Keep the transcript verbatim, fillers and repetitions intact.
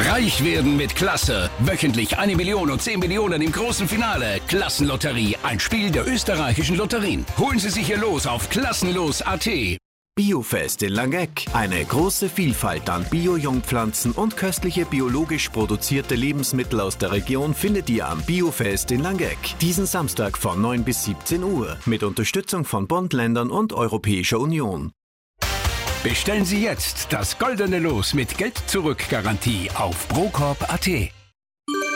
Reich werden mit Klasse. Wöchentlich eine Million und zehn Millionen im großen Finale. Klassenlotterie, ein Spiel der österreichischen Lotterien. Holen Sie sich Ihr Los auf klassenlos punkt at. Biofest in Langeck. Eine große Vielfalt an Bio-Jungpflanzen und köstliche biologisch produzierte Lebensmittel aus der Region findet ihr am Biofest in Langeck. Diesen Samstag von neun bis siebzehn Uhr. Mit Unterstützung von Bund-Ländern und Europäischer Union. Bestellen Sie jetzt das goldene Los mit Geld-Zurück-Garantie auf procorp punkt at.